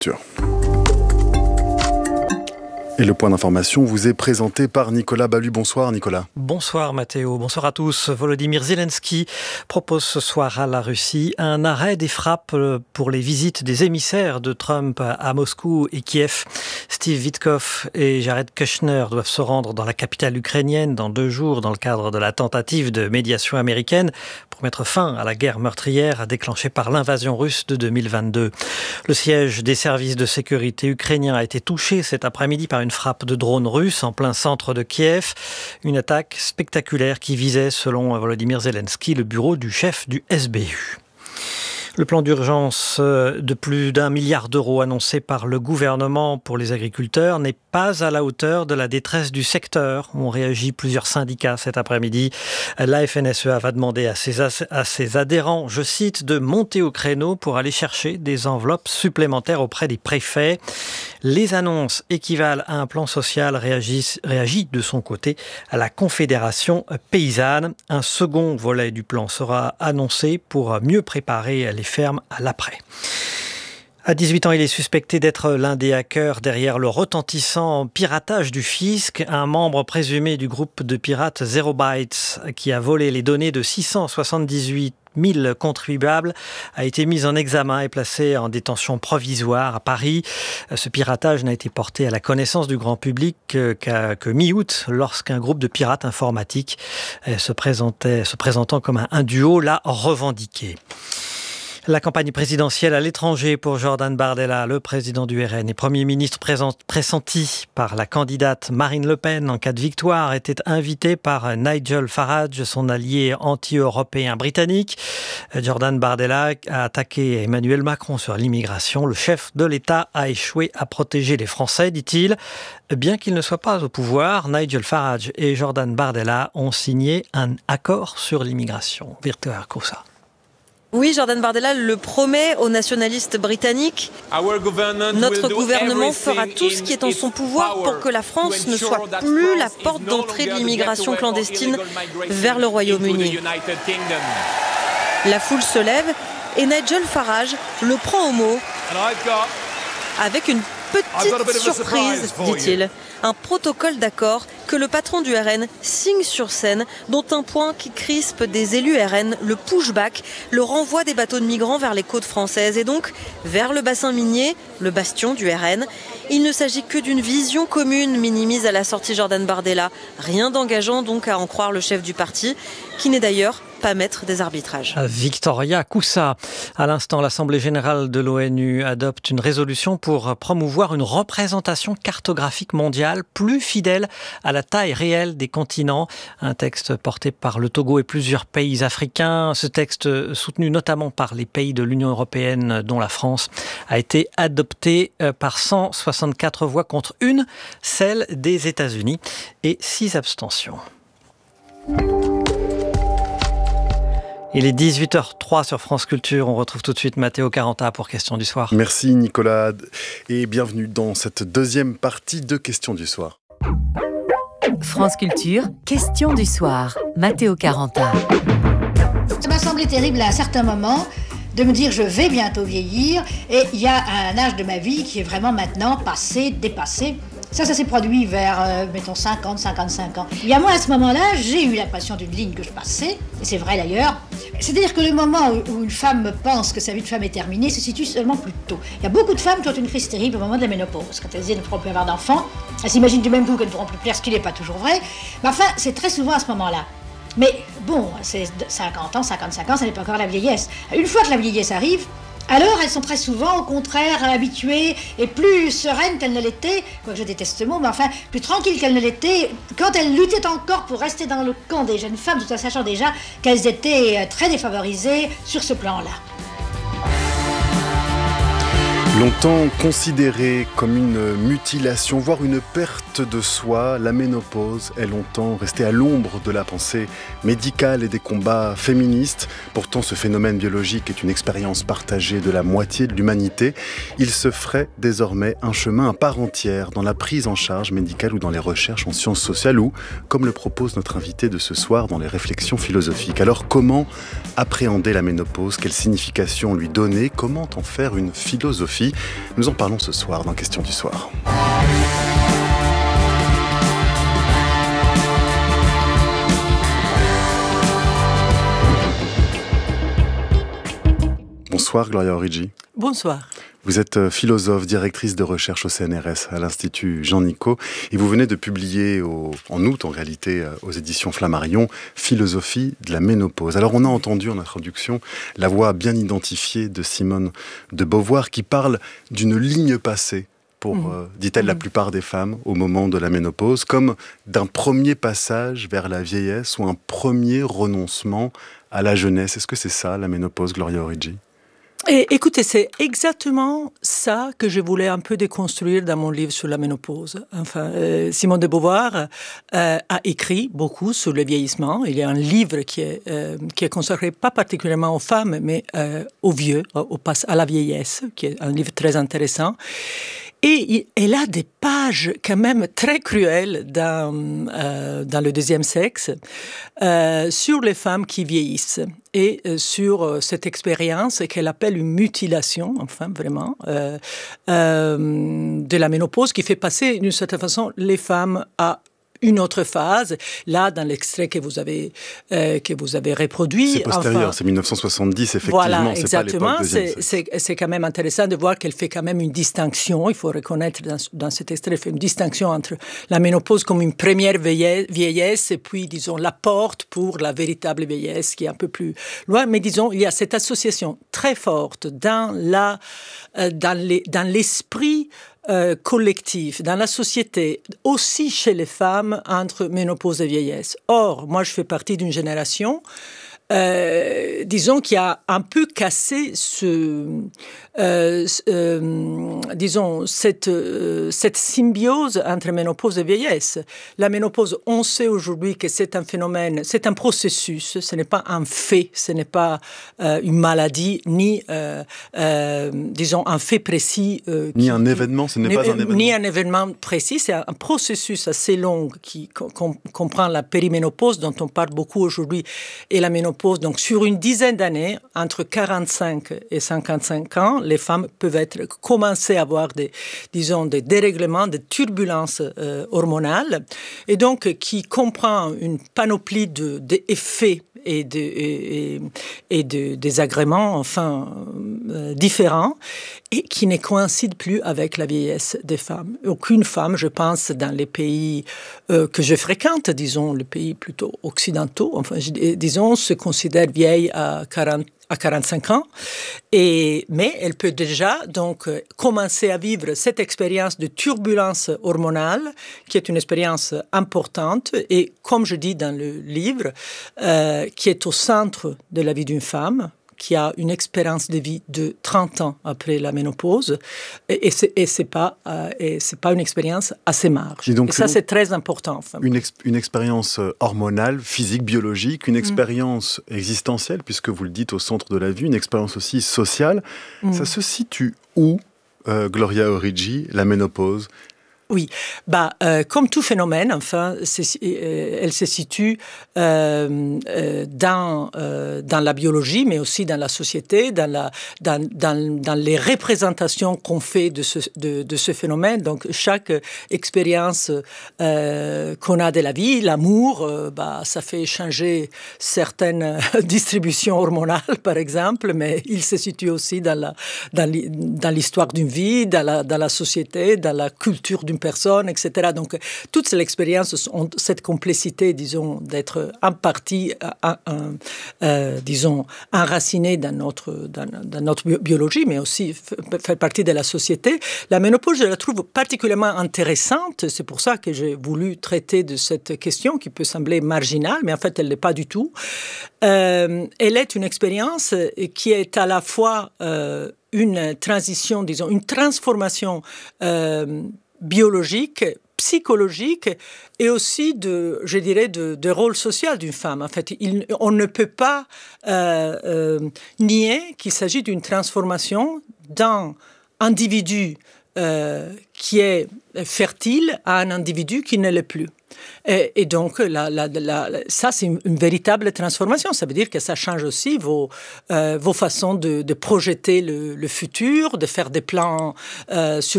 Et le point d'information vous est présenté par Nicolas Ballu. Bonsoir Nicolas. Bonsoir Mathéo, bonsoir à tous. Volodymyr Zelensky propose ce soir à la Russie un arrêt des frappes pour les visites des émissaires de Trump à Moscou et Kiev. Steve Witkoff et Jared Kushner doivent se rendre dans la capitale ukrainienne dans 2 jours dans le cadre de la tentative de médiation américaine pour mettre fin à la guerre meurtrière déclenchée par l'invasion russe de 2022. Le siège des services de sécurité ukrainiens a été touché cet après-midi par une frappe de drone russe en plein centre de Kiev. Une attaque spectaculaire qui visait, selon Volodymyr Zelensky, le bureau du chef du SBU. Le plan d'urgence de plus d'1 milliard d'euros annoncé par le gouvernement pour les agriculteurs n'est pas à la hauteur de la détresse du secteur. Ont réagi plusieurs syndicats cet après-midi. La FNSEA va demander à ses adhérents, je cite, de monter au créneau pour aller chercher des enveloppes supplémentaires auprès des préfets. Les annonces équivalent à un plan social, réagit de son côté à la Confédération paysanne. Un second volet du plan sera annoncé pour mieux préparer les fermes à l'après. À 18 ans, il est suspecté d'être l'un des hackers derrière le retentissant piratage du fisc. Un membre présumé du groupe de pirates Zero Bytes, qui a volé les données de 678 000 contribuables, a été mis en examen et placé en détention provisoire à Paris. Ce piratage n'a été porté à la connaissance du grand public que mi-août, lorsqu'un groupe de pirates informatiques se présentant comme un duo l'a revendiqué. La campagne présidentielle à l'étranger pour Jordan Bardella, le président du RN et Premier ministre pressenti par la candidate Marine Le Pen en cas de victoire, était invité par Nigel Farage, son allié anti-européen britannique. Jordan Bardella a attaqué Emmanuel Macron sur l'immigration. Le chef de l'État a échoué à protéger les Français, dit-il. Bien qu'il ne soit pas au pouvoir, Nigel Farage et Jordan Bardella ont signé un accord sur l'immigration. Victoire Koussa. Oui, Jordan Bardella le promet aux nationalistes britanniques. Notre gouvernement fera tout ce qui est en son pouvoir pour que la France ne soit plus la porte d'entrée de l'immigration clandestine vers le Royaume-Uni. La foule se lève et Nigel Farage le prend au mot avec une petite surprise, dit-il. Un protocole d'accord que le patron du RN signe sur scène, dont un point qui crispe des élus RN, le pushback, le renvoi des bateaux de migrants vers les côtes françaises et donc vers le bassin minier, le bastion du RN. Il ne s'agit que d'une vision commune, minimise à la sortie Jordan Bardella. Rien d'engageant donc à en croire le chef du parti, qui n'est d'ailleurs pas maître des arbitrages. Victoria Koussa. À l'instant, l'Assemblée générale de l'ONU adopte une résolution pour promouvoir une représentation cartographique mondiale plus fidèle à la taille réelle des continents. Un texte porté par le Togo et plusieurs pays africains. Ce texte, soutenu notamment par les pays de l'Union européenne, dont la France, a été adopté par 164 voix contre 1, celle des États-Unis, et 6 abstentions. Il est 18h03 sur France Culture. On retrouve tout de suite Matteo Caranta pour Questions du soir. Merci Nicolas et bienvenue dans cette deuxième partie de Questions du soir. France Culture, Questions du soir. Matteo Caranta. Ça m'a semblé terrible à un certain moment de me dire je vais bientôt vieillir et il y a un âge de ma vie qui est vraiment maintenant passé, dépassé. Ça s'est produit vers, mettons, 50, 55 ans. Il y a moi, à ce moment-là, j'ai eu l'impression d'une ligne que je passais, et c'est vrai d'ailleurs. C'est-à-dire que le moment où une femme pense que sa vie de femme est terminée se situe seulement plus tôt. Il y a beaucoup de femmes qui ont une crise terrible au moment de la ménopause. Quand elles disent qu'elles ne pourront plus avoir d'enfants, elles s'imaginent du même coup qu'elles ne pourront plus plaire, ce qui n'est pas toujours vrai. Mais enfin, c'est très souvent à ce moment-là. Mais bon, c'est 50 ans, 55 ans, ça n'est pas encore la vieillesse. Une fois que la vieillesse arrive, alors elles sont très souvent au contraire habituées et plus sereines qu'elles ne l'étaient, quoique je déteste ce mot, mais enfin plus tranquilles qu'elles ne l'étaient quand elles luttaient encore pour rester dans le camp des jeunes femmes, tout en sachant déjà qu'elles étaient très défavorisées sur ce plan-là. Longtemps considérée comme une mutilation, voire une perte de soi, la ménopause est longtemps restée à l'ombre de la pensée médicale et des combats féministes. Pourtant, ce phénomène biologique est une expérience partagée de la moitié de l'humanité. Il se ferait désormais un chemin à part entière dans la prise en charge médicale ou dans les recherches en sciences sociales ou, comme le propose notre invité de ce soir, dans les réflexions philosophiques. Alors, comment appréhender la ménopause? Quelle signification lui donner? Comment en faire une philosophie? philosophie. Nous en parlons ce soir dans Question du soir. Bonsoir Gloria Origi. Bonsoir. Vous êtes philosophe, directrice de recherche au CNRS, à l'Institut Jean-Nicot, et vous venez de publier en août, en réalité, aux éditions Flammarion, Philosophie de la ménopause. Alors on a entendu en introduction la voix bien identifiée de Simone de Beauvoir qui parle d'une ligne passée pour, dit-elle, la plupart des femmes au moment de la ménopause, comme d'un premier passage vers la vieillesse ou un premier renoncement à la jeunesse. Est-ce que c'est ça, la ménopause, Gloria Origi ? Et écoutez, c'est exactement ça que je voulais un peu déconstruire dans mon livre sur la ménopause. Enfin, Simone de Beauvoir a écrit beaucoup sur le vieillissement. Il y a un livre qui est consacré pas particulièrement aux femmes, mais aux vieux, à la vieillesse, qui est un livre très intéressant. Et elle a des pages quand même très cruelles dans le deuxième sexe sur les femmes qui vieillissent et sur cette expérience qu'elle appelle une mutilation, enfin vraiment, de la ménopause qui fait passer d'une certaine façon les femmes à une autre phase. Là, dans l'extrait que vous avez reproduit... C'est postérieur, c'est 1970, effectivement. Voilà, c'est exactement. Pas l'époque c'est quand même intéressant de voir qu'elle fait quand même une distinction. Il faut reconnaître dans cet extrait, elle fait une distinction entre la ménopause comme une première vieillesse et puis, disons, la porte pour la véritable vieillesse qui est un peu plus loin. Mais disons, il y a cette association très forte dans l'esprit collectif, dans la société, aussi chez les femmes, entre ménopause et vieillesse. Or, moi, je fais partie d'une génération, disons, qui a un peu cassé cette symbiose entre ménopause et vieillesse. La ménopause, on sait aujourd'hui que c'est un phénomène, c'est un processus, ce n'est pas un fait, ce n'est pas une maladie, ni, disons, un fait précis. Ni un événement, ce n'est pas un événement. Ni un événement précis, c'est un processus assez long qui comprend la périménopause, dont on parle beaucoup aujourd'hui, et la ménopause. Donc, sur une dizaine d'années, entre 45 et 55 ans, les femmes peuvent commencer à avoir des dérèglements, des turbulences hormonales, et donc qui comprend une panoplie d'effets et de désagréments, enfin, différents, et qui ne coïncident plus avec la vieillesse des femmes. Aucune femme, je pense, dans les pays que je fréquente, disons, les pays plutôt occidentaux, enfin, disons, se considère vieille à 45 ans, mais elle peut déjà donc commencer à vivre cette expérience de turbulence hormonale, qui est une expérience importante, et comme je dis dans le livre, qui est au centre de la vie d'une femme, qui a une expérience de vie de 30 ans après la ménopause, et c'est pas une expérience assez marge. Et ça, c'est très important. Enfin. Une expérience hormonale, physique, biologique, une expérience existentielle, puisque vous le dites, au centre de la vie, une expérience aussi sociale. Ça se situe où, Gloria Origi, la ménopause ? Oui, comme tout phénomène, enfin, elle se situe dans la biologie, mais aussi dans la société, dans les représentations qu'on fait de ce phénomène. Donc, chaque expérience qu'on a de la vie, l'amour, ça fait changer certaines distributions hormonales, par exemple, mais il se situe aussi dans l'histoire d'une vie, dans la société, dans la culture d'une personne, etc. Donc, toutes ces expériences ont cette complexité, disons, d'être en partie, disons, enracinées dans notre biologie, mais aussi faire partie de la société. La ménopause, je la trouve particulièrement intéressante. C'est pour ça que j'ai voulu traiter de cette question qui peut sembler marginale, mais en fait, elle ne l'est pas du tout. Elle est une expérience qui est à la fois une transition, disons, une transformation biologique, psychologique et aussi de rôle social d'une femme. En fait, on ne peut pas nier qu'il s'agit d'une transformation d'un individu qui est fertile à un individu qui ne l'est plus. Et donc, ça, c'est une véritable transformation. Ça veut dire que ça change aussi vos façons de projeter le futur, de faire des plans sur